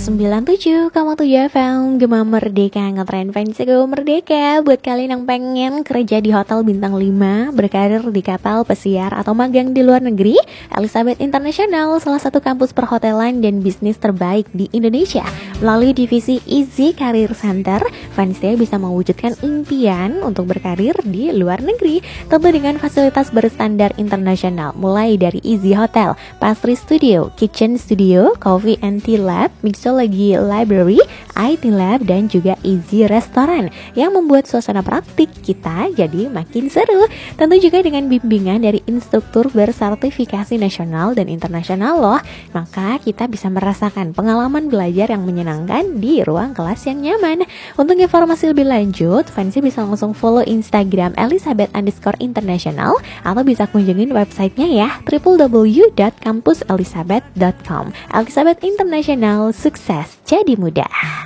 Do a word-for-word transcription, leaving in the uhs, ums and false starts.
sembilan puluh tujuh koma tujuh F M Gema Merdeka, ngetren fans Gema Merdeka. Buat kalian yang pengen kerja di hotel bintang lima, berkarir di kapal pesiar, atau magang di luar negeri, Elizabeth International, salah satu kampus perhotelan dan bisnis terbaik di Indonesia. Melalui divisi Easy Career Center, fansnya bisa mewujudkan impian untuk berkarir di luar negeri, tentu dengan fasilitas berstandar internasional, mulai dari Easy Hotel, Pastry Studio, Kitchen Studio, Coffee and Tea Lab, Mixology Library, I T Lab, dan juga Easy Restoran yang membuat suasana praktik kita jadi makin seru. Tentu juga dengan bimbingan dari instruktur bersertifikasi nasional dan internasional loh. Maka kita bisa merasakan pengalaman belajar yang menyenangkan di ruang kelas yang nyaman. Untuk informasi lebih lanjut, fansi bisa langsung follow Instagram Elizabeth underscore international, atau bisa kunjungin websitenya ya, w w w dot campus elizabeth dot com. Elizabeth International, sukses jadi mudah.